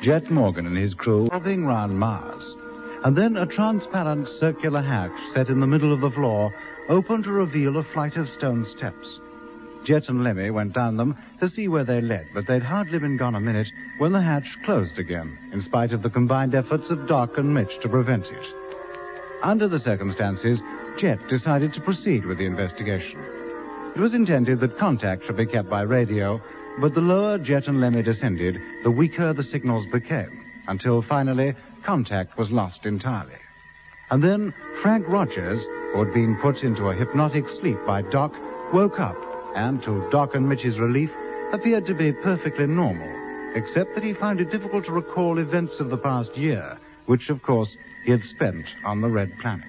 Jet Morgan and his crew roving round Mars. And then a transparent circular hatch set in the middle of the floor opened to reveal a flight of stone steps. Jet and Lemmy went down them to see where they led, but they'd hardly been gone a minute when the hatch closed again, in spite of the combined efforts of Doc and Mitch to prevent it. Under the circumstances, Jet decided to proceed with the investigation. It was intended that contact should be kept by radio, but the lower Jet and Lemmy descended, the weaker the signals became, until finally contact was lost entirely. And then Frank Rogers, who had been put into a hypnotic sleep by Doc, woke up and, to Doc and Mitch's relief, appeared to be perfectly normal, except that he found it difficult to recall events of the past year, which, of course, he had spent on the Red Planet.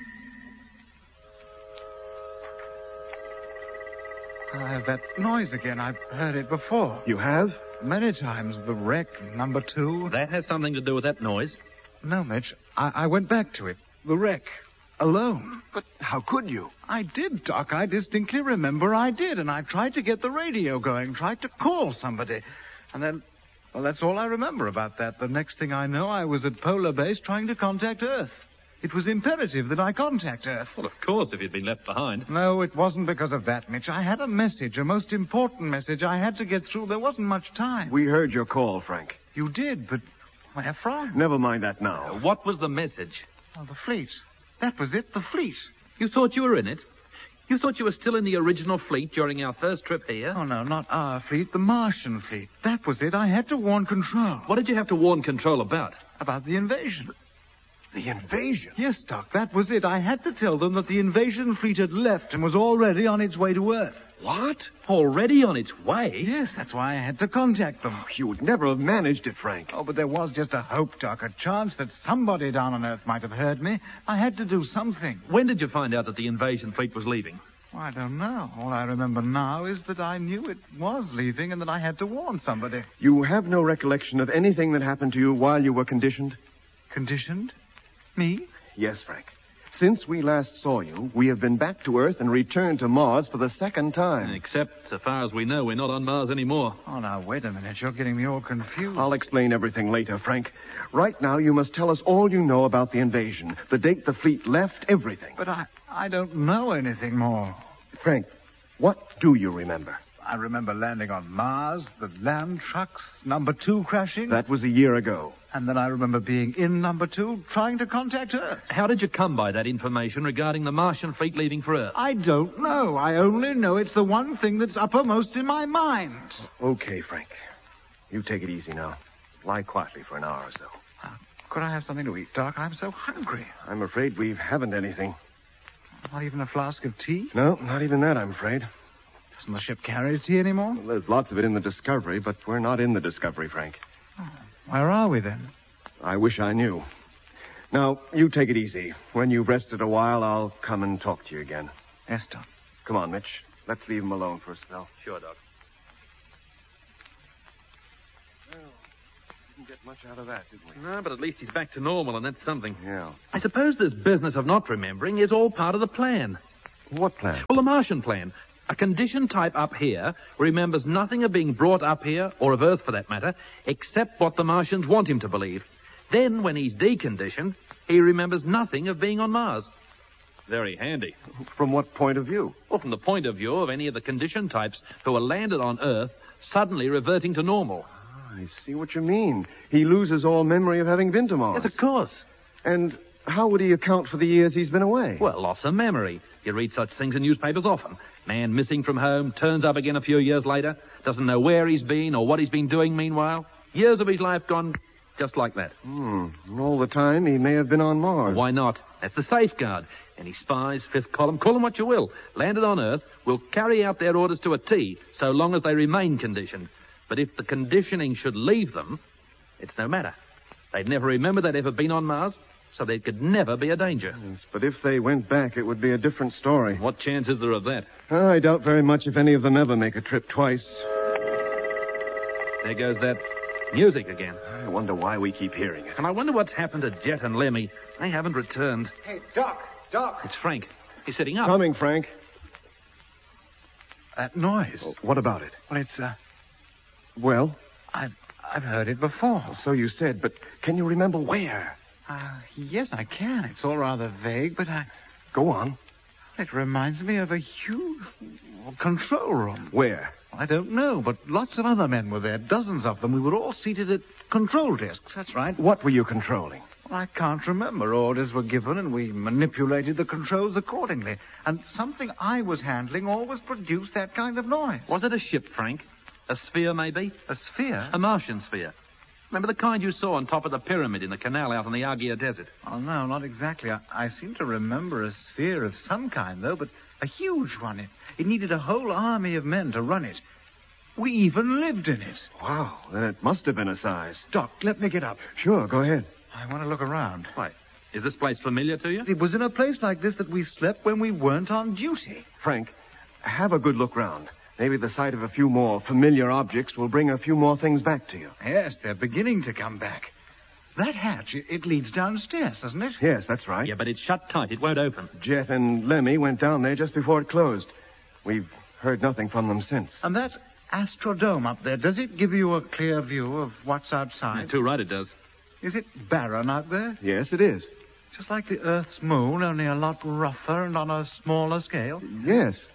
There's that noise again. I've heard it before. You have? Many times. The wreck, number 2. That has something to do with that noise. No, Mitch. I went back to it. The wreck. Alone. But how could you? I did, Doc. I distinctly remember I did. And I tried to get the radio going, tried to call somebody. And then, well, that's all I remember about that. The next thing I know, I was at Polar Base trying to contact Earth. It was imperative that I contact Earth. Well, of course, if you'd been left behind. No, it wasn't because of that, Mitch. I had a message, a most important message I had to get through. There wasn't much time. We heard your call, Frank. You did, but where from? Never mind that now. What was the message? Oh, the fleet. That was it, the fleet. You thought you were in it? You thought you were still in the original fleet during our first trip here? Oh, no, not our fleet, the Martian fleet. That was it. I had to warn Control. What did you have to warn Control about? About the invasion. The invasion? Yes, Doc, that was it. I had to tell them that the invasion fleet had left and was already on its way to Earth. What? Already on its way? Yes, that's why I had to contact them. You would never have managed it, Frank. Oh, but there was just a hope, Doc, a chance that somebody down on Earth might have heard me. I had to do something. When did you find out that the invasion fleet was leaving? Well, I don't know. All I remember now is that I knew it was leaving and that I had to warn somebody. You have no recollection of anything that happened to you while you were conditioned? Conditioned? Me? Yes, Frank. Since we last saw you, we have been back to Earth and returned to Mars for the second time. Except, so far as we know, we're not on Mars anymore. Oh, now, wait a minute. You're getting me all confused. I'll explain everything later, Frank. Right now, you must tell us all you know about the invasion, the date the fleet left, everything. But I don't know anything more. Frank, what do you remember? I remember landing on Mars, the land trucks, number 2 crashing. That was a year ago. And then I remember being in number 2, trying to contact Earth. How did you come by that information regarding the Martian fleet leaving for Earth? I don't know. I only know it's the one thing that's uppermost in my mind. Okay, Frank. You take it easy now. Lie quietly for an hour or so. Could I have something to eat, Doc? I'm so hungry. I'm afraid we haven't anything. Not even a flask of tea? No, not even that, I'm afraid. Doesn't the ship carry tea anymore? Well, there's lots of it in the Discovery, but we're not in the Discovery, Frank. Oh, where are we, then? I wish I knew. Now, you take it easy. When you've rested a while, I'll come and talk to you again. Yes, Doc. Come on, Mitch. Let's leave him alone for a spell. Sure, Doc. Well, didn't get much out of that, did we? No, but at least he's back to normal, and that's something. Yeah. I suppose this business of not remembering is all part of the plan. What plan? Well, the Martian plan. A condition type up here remembers nothing of being brought up here, or of Earth for that matter, except what the Martians want him to believe. Then, when he's deconditioned, he remembers nothing of being on Mars. Very handy. From what point of view? Well, from the point of view of any of the condition types who are landed on Earth, suddenly reverting to normal. I see what you mean. He loses all memory of having been to Mars. Yes, of course. And how would he account for the years he's been away? Well, loss of memory. You read such things in newspapers often. Man missing from home, turns up again a few years later, doesn't know where he's been or what he's been doing meanwhile. Years of his life gone just like that. And all the time, he may have been on Mars. Why not? That's the safeguard. Any spies, fifth column, call them what you will, landed on Earth, will carry out their orders to a T, so long as they remain conditioned. But if the conditioning should leave them, it's no matter. They'd never remember they'd ever been on Mars, so there could never be a danger. Yes, but if they went back, it would be a different story. What chance is there of that? I doubt very much if any of them ever make a trip twice. There goes that music again. I wonder why we keep hearing it. And I wonder what's happened to Jet and Lemmy. They haven't returned. Hey, Doc! It's Frank. He's sitting up. Coming, Frank. That noise. Oh, what about it? Well, it's, Well? I've heard it before. So you said, but can you remember where? Yes, I can. It's all rather vague, but Go on. it reminds me of a huge control room. Where? I don't know, but lots of other men were there, dozens of them. We were all seated at control desks, that's right. What were you controlling? Well, I can't remember. Orders were given, and we manipulated the controls accordingly. And something I was handling always produced that kind of noise. Was it a ship, Frank? A sphere, maybe? A sphere? A Martian sphere. Remember the kind you saw on top of the pyramid in the canal out in the Argia Desert? Oh, no, not exactly. I seem to remember a sphere of some kind, though, but a huge one. It needed a whole army of men to run it. We even lived in it. Wow, then it must have been a size. Doc, let me get up. Sure, go ahead. I want to look around. Why, is this place familiar to you? It was in a place like this that we slept when we weren't on duty. Frank, have a good look round. Maybe the sight of a few more familiar objects will bring a few more things back to you. Yes, they're beginning to come back. That hatch, it leads downstairs, doesn't it? Yes, that's right. Yeah, but it's shut tight. It won't open. Jet and Lemmy went down there just before it closed. We've heard nothing from them since. And that astrodome up there, does it give you a clear view of what's outside? You're too right, it does. Is it barren out there? Yes, it is. Just like the Earth's moon, only a lot rougher and on a smaller scale? Yes.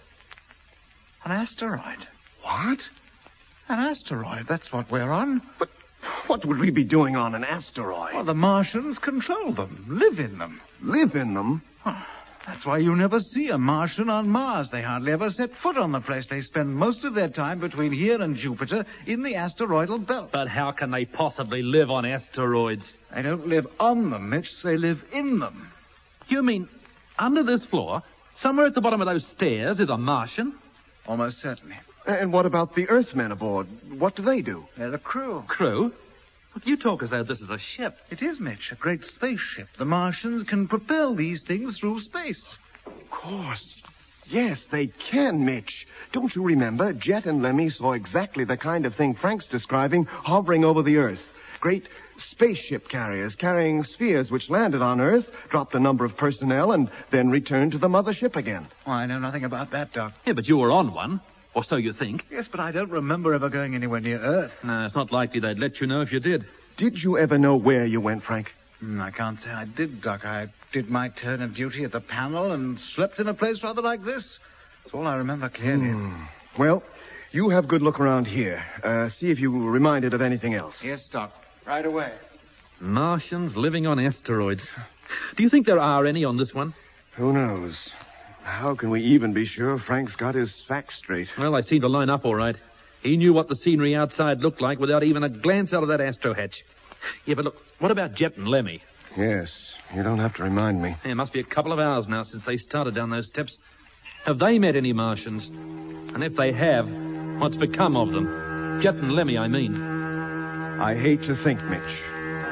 An asteroid. What? An asteroid, that's what we're on. But what would we be doing on an asteroid? Well, the Martians control them, live in them. Live in them? That's why you never see a Martian on Mars. They hardly ever set foot on the place. They spend most of their time between here and Jupiter in the asteroidal belt. But how can they possibly live on asteroids? They don't live on them, Mitch. They live in them. You mean under this floor, somewhere at the bottom of those stairs, is a Martian? Almost certainly. And what about the Earthmen aboard? What do they do? They're the crew. Crew? Look, you talk as though this is a ship. It is, Mitch, a great spaceship. The Martians can propel these things through space. Of course. Yes, they can, Mitch. Don't you remember? Jet and Lemmy saw exactly the kind of thing Frank's describing hovering over the Earth. Great spaceship carriers carrying spheres which landed on Earth, dropped a number of personnel, and then returned to the mothership again. Oh, I know nothing about that, Doc. Yeah, but you were on one. Or so you think. Yes, but I don't remember ever going anywhere near Earth. No, it's not likely they'd let you know if you did. Did you ever know where you went, Frank? I can't say I did, Doc. I did my turn of duty at the panel and slept in a place rather like this. That's all I remember clearly. Well, you have a good look around here. See if you were reminded of anything else. Yes, Doc. Right away. Martians living on asteroids. Do you think there are any on this one? Who knows? How can we even be sure Frank's got his facts straight? Well, I seem to line up all right. He knew what the scenery outside looked like without even a glance out of that astro hatch. Yeah, but look, what about Jet and Lemmy? Yes, you don't have to remind me. It must be a couple of hours now since they started down those steps. Have they met any Martians? And if they have, what's become of them? Jet and Lemmy, I mean. I hate to think, Mitch,